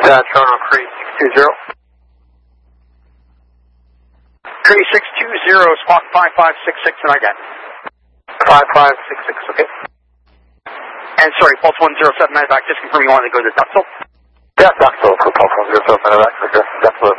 Toronto Cree 620. Cree 620, spot 5566 and again. 5566, okay. And sorry, Pulse 107 medevac, just confirm you wanted to go to Duxville? Yeah, Duxville for Pulse 107 medevac, okay, Duxville.